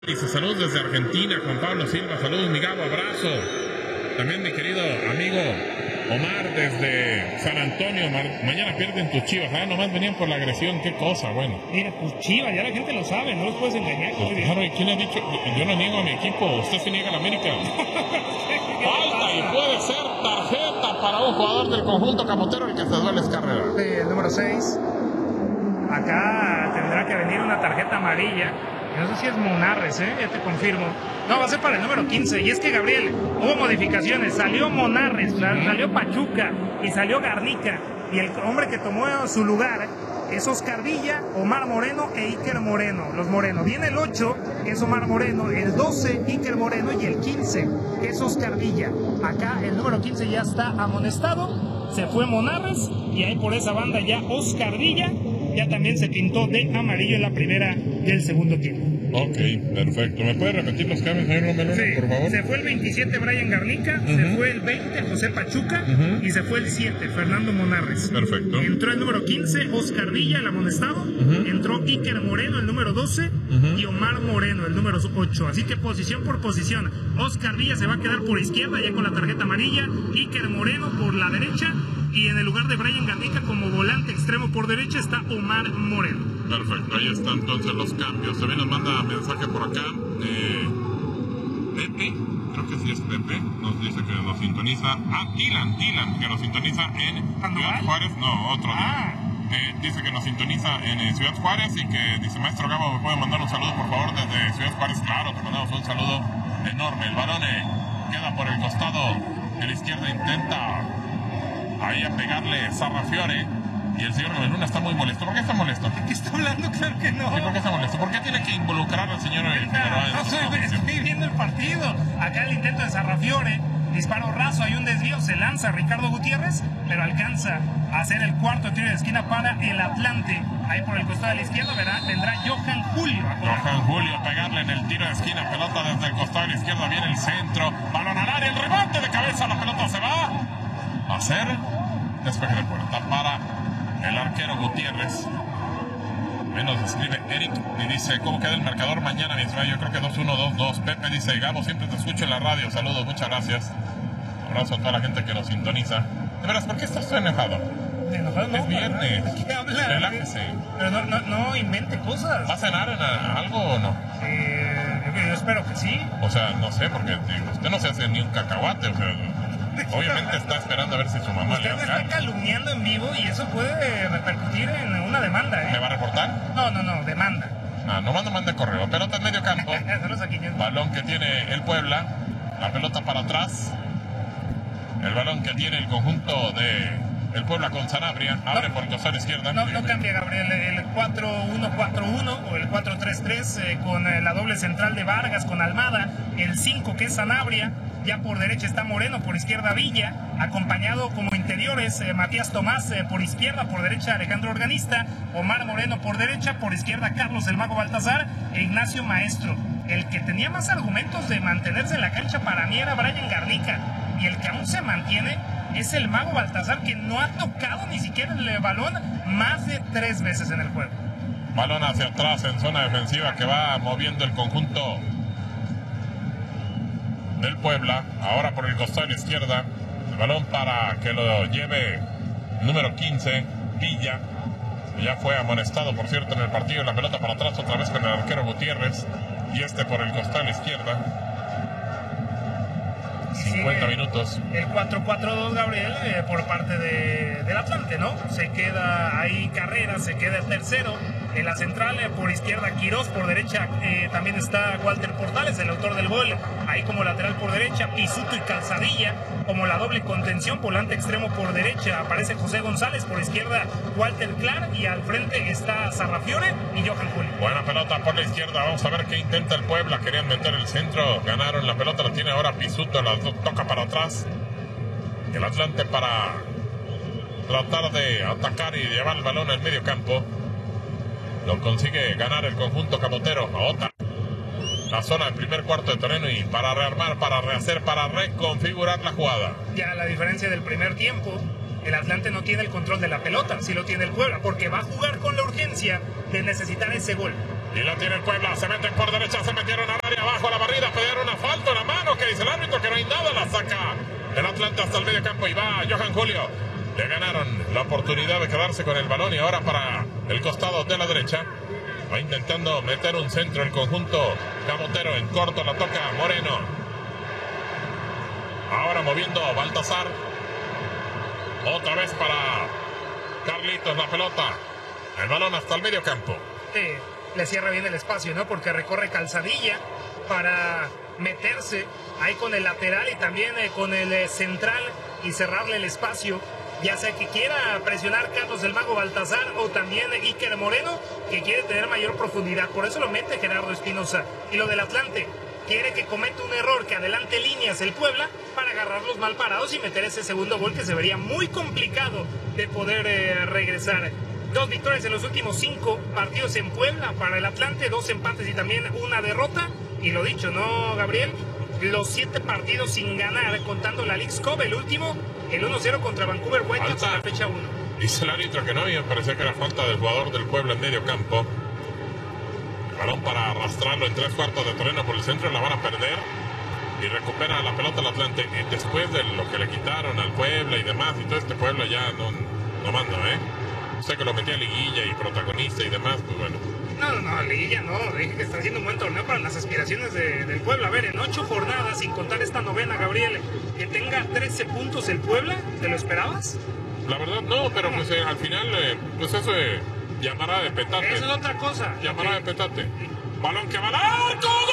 Dice saludos desde Argentina, Juan Pablo Silva, saludos mi Gabo, abrazo. También mi querido amigo Omar desde San Antonio. Mañana pierden tus Chivas, nomás venían por la agresión, qué cosa, bueno. Mira, tus Chivas, ya la gente lo sabe, no los puedes engañar. Pues claro, ¿quién ha dicho? Yo no niego a mi equipo, usted se niega a la América. Falta y puede ser tarjeta para un jugador del conjunto camotero, el que se duele es Carrera. El número 6. Acá tendrá que venir una tarjeta amarilla. No sé si es Monarres, ya te confirmo. No, va a ser para el número 15. Y es que, Gabriel, hubo modificaciones. Salió Monarres, salió Pachuca y salió Garnica. Y el hombre que tomó su lugar es Oscar Villa, Omar Moreno e Iker Moreno. Los Moreno. Viene el 8, que es Omar Moreno, el 12, Iker Moreno, y el 15, que es Oscar Villa. Acá el número 15 ya está amonestado. Se fue Monarres y ahí por esa banda ya Oscar Villa ya también se pintó de amarillo en la primera del segundo tiempo. Ok, perfecto. ¿Me puede repetir los cambios, señor Romelona, sí, por favor? Se fue el 27, Brian Garnica, se fue el 20, José Pachuca, y se fue el 7, Fernando Monarres. Perfecto. Entró el número 15, Oscar Villa, el amonestado. Entró Iker Moreno, el número 12, y Omar Moreno, el número 8. Así que posición por posición. Oscar Villa se va a quedar por izquierda, ya con la tarjeta amarilla. Iker Moreno por la derecha. Y en el lugar de Brian Garnica como volante extremo por derecha está Omar Moreno. Perfecto, ahí están entonces los cambios. También nos manda mensaje por acá. Pepe, creo que sí es Pepe, nos dice que nos sintoniza. Dylan, que nos sintoniza en Ciudad Juárez. No, otro dice que nos sintoniza en Ciudad Juárez y que dice, maestro Gabo, ¿me puede mandar un saludo por favor desde Ciudad Juárez? Claro, te mandamos un saludo enorme. El balón queda por el costado de la izquierda, intenta ahí a pegarle Sarrafiore, y el señor Luna está muy molesto. ¿Por qué está molesto? ¿De qué está hablando? Claro que no. ¿Y por qué está molesto? ¿Por qué tiene que involucrar al señor Figueroa? No, estoy viendo el partido. Acá el intento de Sarrafiore, disparo raso, hay un desvío, se lanza Ricardo Gutiérrez, pero alcanza a hacer el cuarto tiro de esquina para el Atlante. Ahí por el costado de la izquierda, ¿verdad? Vendrá Johan Julio. Johan Julio a pegarle en el tiro de esquina, pelota desde el costado de la izquierda, viene el centro, balón al área, el rebote de cabeza, la pelota se va a hacer despeje de puerta para el arquero Gutiérrez. Ahí nos escribe Eric y dice, ¿cómo queda el marcador mañana, mi Israel? Yo creo que 2-1, 2-2. Pepe dice, Gabo, siempre te escucho en la radio. Saludos, muchas gracias. Abrazo a toda la gente que nos sintoniza. De veras, ¿por qué estás tú enojado? Enojado no, es viernes. ¿de qué habla? Relájese. Pero no invente cosas. ¿Va a cenar en algo o no? Yo espero que sí. O sea, no sé, porque usted no se hace ni un cacahuate, o sea... Obviamente está esperando a ver si su mamá usted le hace. Usted está calumniando en vivo y eso puede repercutir en una demanda, ¿Me va a reportar? No, demanda. No mande correo. Pelota en medio campo. Balón que tiene el Puebla. La pelota para atrás. El balón que tiene el conjunto de el Puebla con Sanabria. Abre por el costado izquierda. No cambia, Gabriel. El 4-1-4-1 o el 4-3-3 con la doble central de Vargas, con Almada. El 5 que es Sanabria. Ya por derecha está Moreno, por izquierda Villa, acompañado como interiores Matías Tomás por izquierda, por derecha Alejandro Organista, Omar Moreno por derecha, por izquierda Carlos el Mago Baltazar e Ignacio Maestro. El que tenía más argumentos de mantenerse en la cancha para mí era Brian Garnica, y el que aún se mantiene es el Mago Baltazar, que no ha tocado ni siquiera el balón más de 3 veces en el juego. Balón hacia atrás en zona defensiva que va moviendo el conjunto del Puebla, ahora por el costado de la izquierda, el balón para que lo lleve número 15, Villa, ya fue amonestado por cierto en el partido, la pelota para atrás otra vez con el arquero Gutiérrez, y por el costado de la izquierda. 50 minutos. El 4-4-2, Gabriel, por parte del Atlante, ¿no? Se queda ahí Carrera, se queda el tercero. En la central, por izquierda Quirós, por derecha también está Walter Portales, el autor del gol. Ahí como lateral por derecha, Pisuto y Calzadilla. Como la doble contención, volante extremo por derecha, aparece José González, por izquierda Walter Clark, y al frente está Sarrafiore y Johan Julio. Buena pelota por la izquierda, vamos a ver qué intenta el Puebla, querían meter el centro, ganaron, la pelota la tiene ahora Pisuto, la toca para atrás. El Atlante para tratar de atacar y llevar el balón al medio campo. Lo consigue ganar el conjunto camotero. Ahota la zona del primer cuarto de terreno y para rearmar, para rehacer, para reconfigurar la jugada. Ya la diferencia del primer tiempo, el Atlante no tiene el control de la pelota, sí lo tiene el Puebla, porque va a jugar con la urgencia de necesitar ese gol. Y la tiene el Puebla, se meten por derecha, se metieron al área abajo a la barrida, pidieron una falta, una mano, que dice el árbitro que no hay nada, la saca el Atlante hasta el medio campo y va Johan Julio. Le ganaron la oportunidad de quedarse con el balón y ahora para el costado de la derecha. Va intentando meter un centro el conjunto camotero, en corto la toca Moreno. Ahora moviendo Baltasar. Otra vez para Carlitos la pelota. El balón hasta el medio campo. Le cierra bien el espacio, ¿no? Porque recorre Calzadilla para meterse ahí con el lateral y también con el central y cerrarle el espacio. Ya sea que quiera presionar Carlos el Mago Baltasar o también Iker Moreno, que quiere tener mayor profundidad. Por eso lo mete Gerardo Espinosa. Y lo del Atlante, quiere que cometa un error, que adelante líneas el Puebla para agarrarlos mal parados y meter ese segundo gol que se vería muy complicado de poder regresar. 2 victorias en los últimos 5 partidos en Puebla para el Atlante, 2 empates y también una derrota. Y lo dicho, ¿no, Gabriel? Los 7 partidos sin ganar, contando la Leagues Cup, el último, el 1-0 contra Vancouver Whitecaps en la fecha 1. Dice el árbitro que no, y me parecía que era falta del jugador del Puebla en medio campo. El balón para arrastrarlo en 3/4 de terreno por el centro, la van a perder. Y recupera la pelota el Atlante. Y después de lo que le quitaron al Puebla y demás, y todo este Puebla ya no manda, ¿eh? Sé que lo metía a liguilla y protagonista y demás, pues bueno. No, liguilla no, dije que está haciendo un buen torneo para las aspiraciones del Puebla. A ver, en 8 jornadas, sin contar esta novena, Gabriel, que tenga 13 puntos el Puebla, ¿te lo esperabas? La verdad no, pero pues al final, pues eso llamará de petate. Eso es otra cosa. Llamará de petate. Balón que va al arco.